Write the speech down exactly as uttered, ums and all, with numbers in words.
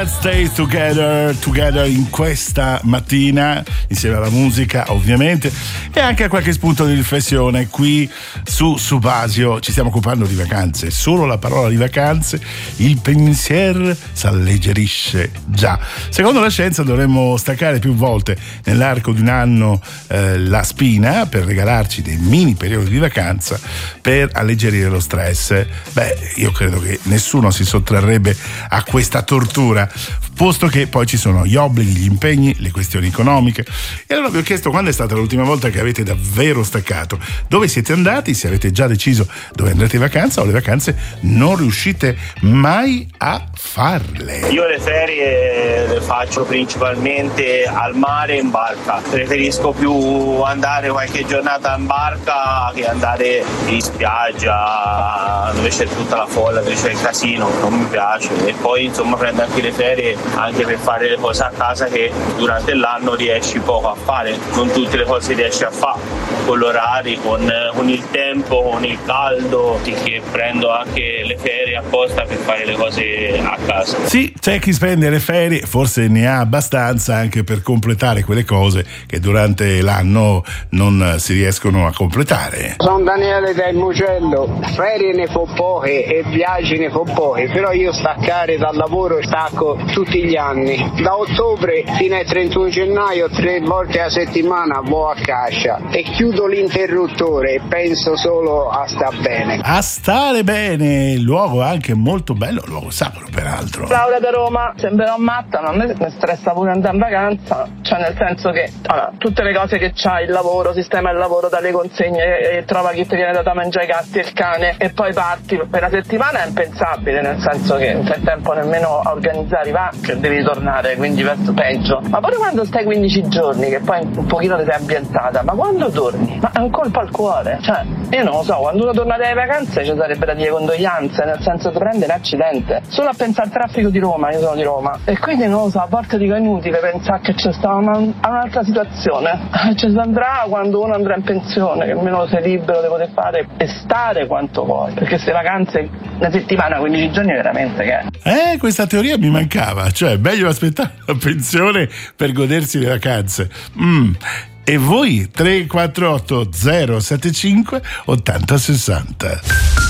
Let's Stay Together, together in questa mattina, insieme alla musica ovviamente e anche a qualche spunto di riflessione. Qui su Subasio ci stiamo occupando di vacanze, solo la parola di vacanze, il pensiero s'alleggerisce già. Secondo la scienza dovremmo staccare più volte nell'arco di un anno eh, la spina per regalarci dei mini periodi di vacanza per alleggerire lo stress. Beh, io credo che nessuno si sottrarrebbe a questa tortura, posto che poi ci sono gli obblighi, gli impegni, le questioni economiche. E allora vi ho chiesto quando è stata l'ultima volta che avete davvero staccato, dove siete andati, se avete già deciso dove andrete in vacanza o le vacanze non riuscite mai a farle. Io le ferie le faccio principalmente al mare in barca, preferisco più andare qualche giornata in barca che andare in spiaggia dove c'è tutta la folla, dove c'è il casino, non mi piace. E poi insomma prendo anche le ferie anche per fare le cose a casa che durante l'anno riesci poco a fare, non tutte le cose riesci a fare con l'orario, con, con il tempo, con il caldo, che prendo anche le ferie apposta per fare le cose a casa. Sì, c'è chi spende le ferie, forse ne ha abbastanza anche per completare quelle cose che durante l'anno non si riescono a completare. Sono Daniele del Mugello, ferie ne fo poche e viaggi ne fo poche, però io staccare dal lavoro stacco tutti gli anni. Da ottobre fino al trentuno gennaio, tre volte a settimana vado a caccia e chiudo l'interruttore e penso solo a star bene. A stare bene, il luogo anche molto bello, luogo sacro peraltro. Laura da Roma, sembrerò matta, ma a me mi stressa pure andare in vacanza, cioè nel senso che allora, tutte le cose che c'hai, il lavoro, sistema il lavoro, dalle consegne, e trova chi ti viene da mangiare i gatti e il cane e poi parti per la settimana, è impensabile, nel senso che non c'è tempo nemmeno a organizzare i che devi tornare, quindi verso peggio. Ma pure quando stai quindici giorni, che poi un pochino ti sei ambientata, ma quando torni? Ma è un colpo al cuore, cioè io non lo so, quando uno torna dalle vacanze ci sarebbe da dire condoglianze, nel senso di prendere un accidente. Solo a pensare al traffico di Roma, io sono di Roma, e quindi non lo so, a volte dico è inutile pensare che c'è stata una, un'altra situazione. Ci si andrà quando uno andrà in pensione, che almeno sei libero di poter fare e stare quanto vuoi, perché queste vacanze una settimana, quindici giorni veramente che Eh, questa teoria mi mancava, cioè meglio aspettare la pensione per godersi le vacanze. Mm. E voi tre quattro otto zero sette cinque ottanta sessanta.